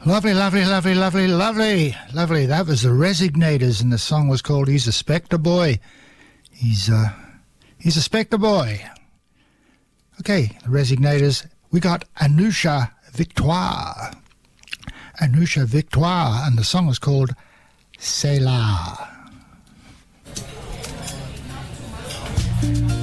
Lovely, lovely, lovely, lovely, lovely, lovely. That was the Resignators, and the song was called "He's a Spectre Boy." He's a Spectre Boy. Okay, the Resignators. We got Anusha Victoire. Anusha Victoire, and the song was called "C'est là."